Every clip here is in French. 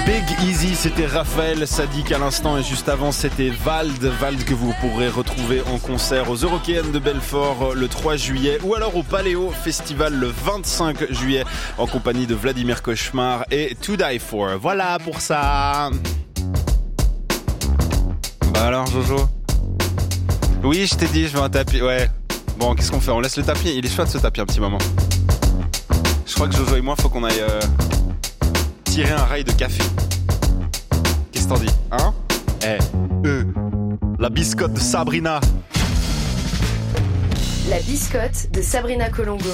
Big Easy, c'était Raphaël Sadik à l'instant et juste avant c'était Vald que vous pourrez retrouver en concert aux Eurokéennes de Belfort le 3 juillet ou alors au Paléo Festival le 25 juillet en compagnie de Vladimir Cauchemar et To Die For. Voilà pour ça. Bah alors Jojo. Oui, je t'ai dit, je veux un tapis. Ouais. Bon, qu'est-ce qu'on fait? On laisse le tapis. Il est chouette ce tapis un petit moment. Je crois que Jojo et moi, faut qu'on aille tirer un rail de café. Qu'est-ce que t'en dis? Hein? La biscotte de Sabrina. La biscotte de Sabrina Colombo.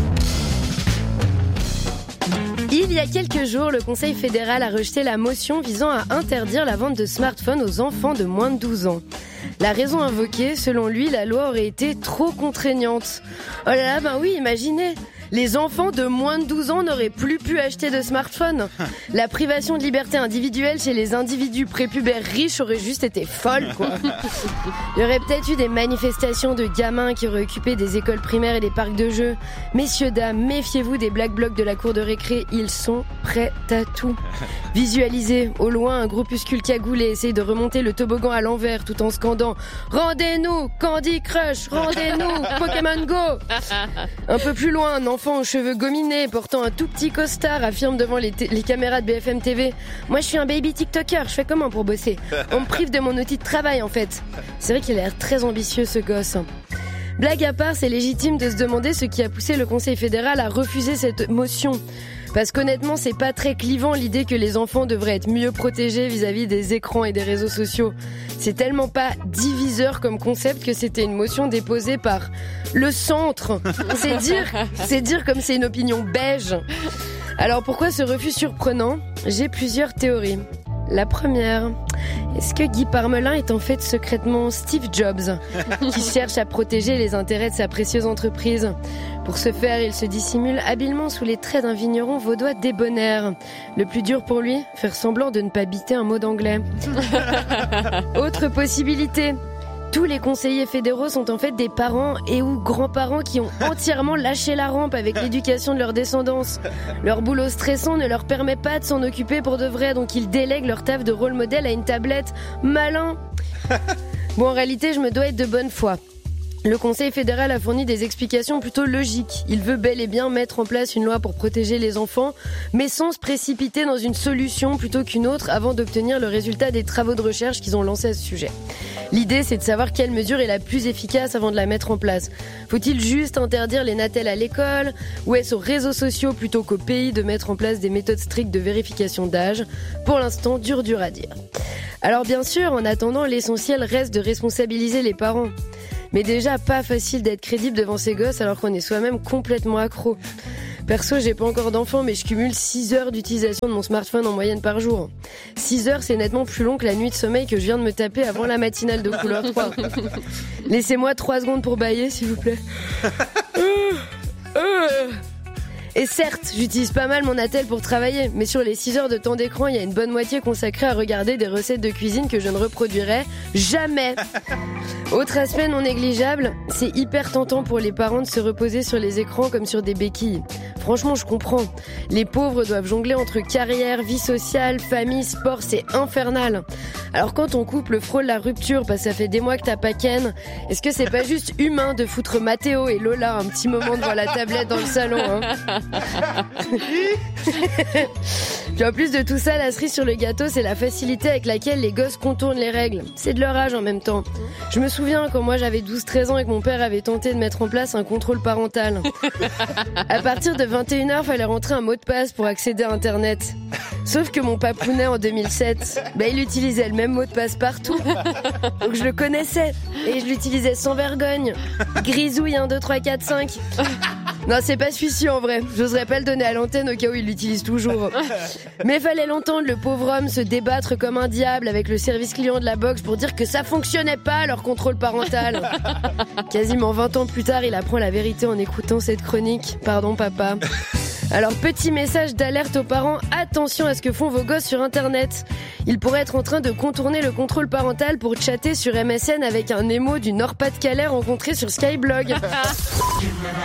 Il y a quelques jours, le Conseil fédéral a rejeté la motion visant à interdire la vente de smartphones aux enfants de moins de 12 ans. La raison invoquée, selon lui, la loi aurait été trop contraignante. Oh là là, ben oui, imaginez, les enfants de moins de 12 ans n'auraient plus pu acheter de smartphone. La privation de liberté individuelle chez les individus prépubères riches aurait juste été folle, quoi. Il y aurait peut-être eu des manifestations de gamins qui auraient occupé des écoles primaires et des parcs de jeux. Messieurs, dames, méfiez-vous des black blocs de la cour de récré, ils sont prêts à tout. Visualisez, au loin, un groupuscule cagoulé essaye de remonter le toboggan à l'envers tout en scandant « Rendez-nous Candy Crush, rendez-nous Pokémon Go !» Un peu plus loin, un enfant aux cheveux gominés portant un tout petit costard affirme devant les caméras de BFM TV « Moi je suis un baby TikToker, je fais comment pour bosser ? On me prive de mon outil de travail en fait. » C'est vrai qu'il a l'air très ambitieux ce gosse. Blague à part, c'est légitime de se demander ce qui a poussé le Conseil fédéral à refuser cette motion. Parce qu'honnêtement, c'est pas très clivant l'idée que les enfants devraient être mieux protégés vis-à-vis des écrans et des réseaux sociaux. C'est tellement pas diviseur comme concept que c'était une motion déposée par le centre. C'est dire comme c'est une opinion beige. Alors pourquoi ce refus surprenant ? J'ai plusieurs théories. La première, est-ce que Guy Parmelin est en fait secrètement Steve Jobs, qui cherche à protéger les intérêts de sa précieuse entreprise ? Pour ce faire, il se dissimule habilement sous les traits d'un vigneron vaudois débonnaire. Le plus dur pour lui, faire semblant de ne pas biter un mot d'anglais. Autre possibilité. Tous les conseillers fédéraux sont en fait des parents et ou grands-parents qui ont entièrement lâché la rampe avec l'éducation de leur descendance. Leur boulot stressant ne leur permet pas de s'en occuper pour de vrai, donc ils délèguent leur taf de rôle modèle à une tablette. Malin. Bon, en réalité, je me dois être de bonne foi. Le Conseil fédéral a fourni des explications plutôt logiques. Il veut bel et bien mettre en place une loi pour protéger les enfants, mais sans se précipiter dans une solution plutôt qu'une autre avant d'obtenir le résultat des travaux de recherche qu'ils ont lancés à ce sujet. L'idée, c'est de savoir quelle mesure est la plus efficace avant de la mettre en place. Faut-il juste interdire les natels à l'école ? Ou est-ce aux réseaux sociaux plutôt qu'au pays de mettre en place des méthodes strictes de vérification d'âge ? Pour l'instant, dur à dire. Alors bien sûr, en attendant, l'essentiel reste de responsabiliser les parents. Mais déjà, pas facile d'être crédible devant ces gosses alors qu'on est soi-même complètement accro. Perso, j'ai pas encore d'enfant, mais je cumule 6 heures d'utilisation de mon smartphone en moyenne par jour. 6 heures, c'est nettement plus long que la nuit de sommeil que je viens de me taper avant la matinale de couleur 3. Laissez-moi 3 secondes pour bâiller, s'il vous plaît. Et certes, j'utilise pas mal mon attel pour travailler, mais sur les 6 heures de temps d'écran, il y a une bonne moitié consacrée à regarder des recettes de cuisine que je ne reproduirai jamais. Autre aspect non négligeable, c'est hyper tentant pour les parents de se reposer sur les écrans comme sur des béquilles. Franchement, je comprends. Les pauvres doivent jongler entre carrière, vie sociale, famille, sport, c'est infernal. Alors quand ton couple frôle la rupture parce que ça fait des mois que t'as pas ken, est-ce que c'est pas juste humain de foutre Mathéo et Lola un petit moment devant la tablette dans le salon, hein? Puis en plus de tout ça, la cerise sur le gâteau, c'est la facilité avec laquelle les gosses contournent les règles. C'est de leur âge en même temps. Je me souviens quand moi j'avais 12-13 ans et que mon père avait tenté de mettre en place un contrôle parental. À partir de 21h, fallait rentrer un mot de passe pour accéder à Internet. Sauf que mon papounet en 2007, il utilisait le même mot de passe partout. Donc je le connaissais et je l'utilisais sans vergogne. Grisouille 1, 2, 3, 4, 5. Non, c'est pas celui-ci en vrai. J'oserais pas le donner à l'antenne au cas où il l'utilise toujours. Mais fallait l'entendre, le pauvre homme, se débattre comme un diable avec le service client de la box pour dire que ça fonctionnait pas leur contrôle parental. Quasiment 20 ans plus tard, il apprend la vérité en écoutant cette chronique. Pardon papa. Alors petit message d'alerte aux parents, attention à ce que font vos gosses sur internet. Ils pourraient être en train de contourner le contrôle parental pour chatter sur MSN avec un émo du Nord-Pas-de-Calais rencontré sur Skyblog.